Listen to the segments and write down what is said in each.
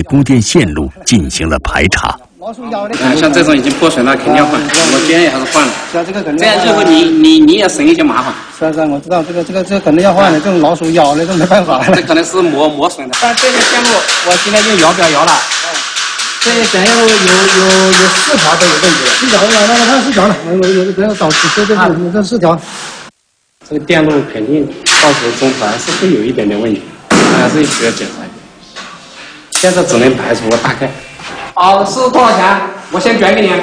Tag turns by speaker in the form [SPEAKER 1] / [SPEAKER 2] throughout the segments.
[SPEAKER 1] 供电线路进行了排查。
[SPEAKER 2] 像这种已经破损了，肯定要换。我建议还是换了。这样日后你也省一些麻烦。
[SPEAKER 3] 是，我知道这个肯定要换的，这种老鼠咬的都没办法了。
[SPEAKER 2] 这可能是磨损的。但这个线路我现在用摇表摇了，这线路有4条都有问题了。
[SPEAKER 3] 4条了，那看4条了，我等下找这4条。
[SPEAKER 2] 这个电路肯定到时候中途还是会有一点点问题，还是需要检查。现在只能排除个大概。好，是多少钱？我先转给你。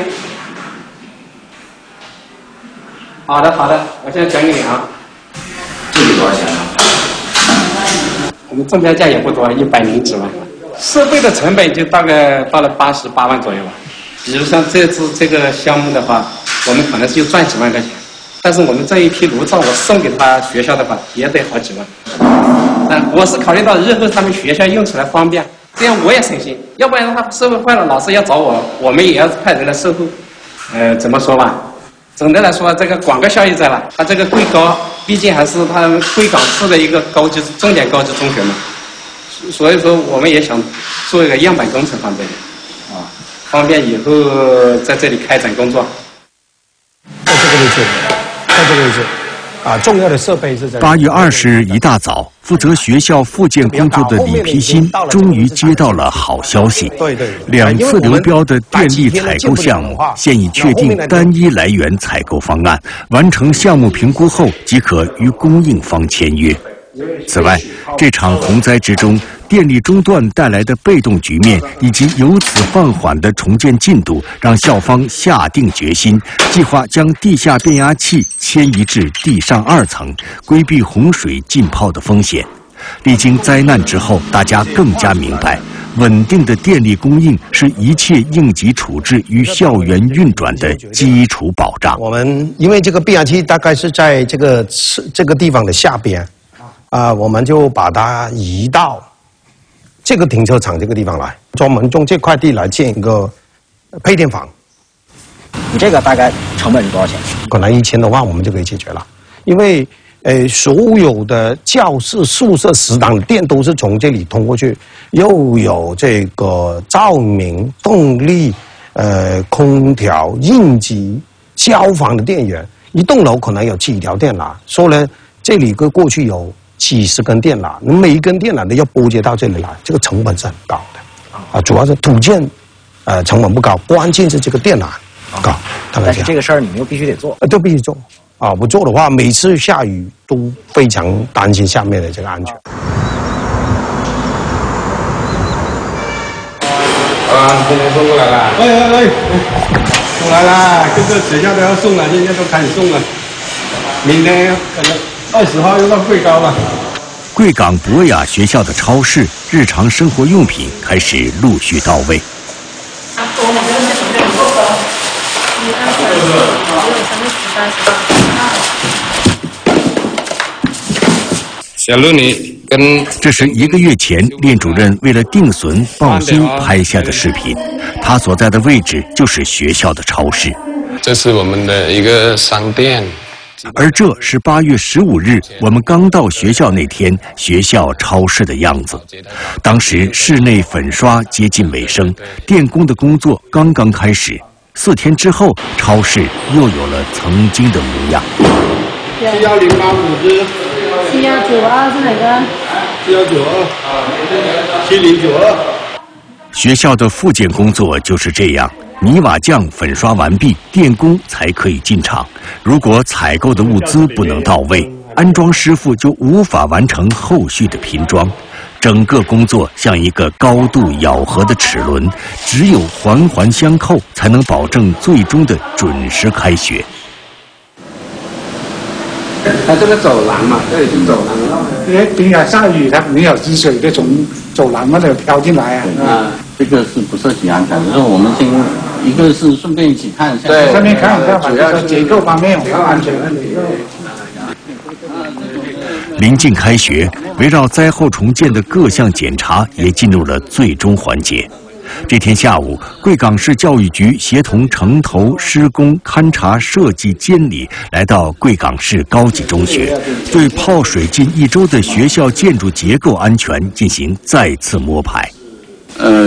[SPEAKER 2] 好的，我现在转给你啊。
[SPEAKER 4] 这个多少钱呢？
[SPEAKER 2] 我们中标价也不多，100几万。设备的成本就大概到了88万左右吧。比如像这次这个项目的话，我们可能就赚几万块钱，但是我们这一批炉灶我送给他学校的话，也得好几万。我是考虑到日后他们学校用起来方便。这样我也省心，要不然他设备坏了，老师要找我们也要派人来售后。怎么说吧？总的来说，这个广告效益在了。它这个贵高，毕竟还是它贵港市的一个重点高级中学嘛，所以说我们也想做一个样板工程放这里，方便以后在这里开展工作。
[SPEAKER 5] 在这个位置。重要的设备是在
[SPEAKER 1] 8月20日一大早，负责学校复建工作的李丕新终于接到了好消息。2次流标的电力采购项目现已确定单一来源采购方案，完成项目评估后即可与供应方签约。此外，这场洪灾之中，电力中断带来的被动局面以及由此放缓的重建进度，让校方下定决心，计划将地下变压器迁移至地上2层，规避洪水浸泡的风险。历经灾难之后，大家更加明白，稳定的电力供应是一切应急处置与校园运转的基础保障。
[SPEAKER 5] 我们因为这个变压器大概是在这个地方的下边。我们就把它移到这个停车场这个地方来，专门用这块地来建一个配电房。
[SPEAKER 6] 你这个大概成本是多少钱？
[SPEAKER 5] 可能1000多万我们就可以解决了，因为所有的教室、宿舍、食堂的电都是从这里通过去，又有这个照明、动力、空调、应急、消防的电源，一栋楼可能有几条电缆，所以呢，这里过去有几10根电缆，每一根电缆都要拨接到这里来，这个成本是很高的。主要是土建，成本不高，关键是这个电缆高。
[SPEAKER 6] 但是这个事儿你们又必须得做，
[SPEAKER 5] 都必须做。不做的话，每次下雨都非常担心下面的这个安全。
[SPEAKER 4] 今天送过来了。
[SPEAKER 7] 送来了，各个学校都要送了，现在都开始送了。明天可能20号又到贵高了。
[SPEAKER 1] 贵港博雅学校的超市，日常生活用品开始陆续到位。
[SPEAKER 4] 小鹿，你
[SPEAKER 1] 这是1个月前练主任为了定损报新拍下的视频，他所在的位置就是学校的超市。
[SPEAKER 4] 这是我们的一个商店。
[SPEAKER 1] 而这是8月15日我们刚到学校那天学校超市的样子。当时室内粉刷接近尾声，电工的工作刚刚开始。4天之后，超市又有了曾经的模样。
[SPEAKER 7] 71085只
[SPEAKER 8] 7192是哪个
[SPEAKER 7] ？7192，7092。
[SPEAKER 1] 学校的复建工作就是这样。泥瓦匠粉刷完毕，电工才可以进场。如果采购的物资不能到位，安装师傅就无法完成后续的拼装。整个工作像一个高度咬合的齿轮，只有环环相扣，才能保证最终的准时开学。
[SPEAKER 2] 它这个走廊嘛，这里是走廊，
[SPEAKER 3] 因为平常下雨它没有积水的从走廊那里飘进来啊。
[SPEAKER 9] 这个是不涉及安全的，我们先一个是顺便一起看一下，
[SPEAKER 3] 对，顺便看一下，主要是结构方面有安全问题。
[SPEAKER 1] 临近开学，围绕灾后重建的各项检查也进入了最终环节。这天下午，贵港市教育局协同城投、施工、勘察、设计监理来到贵港市高级中学，对泡水近1周的学校建筑结构安全进行再次摸排。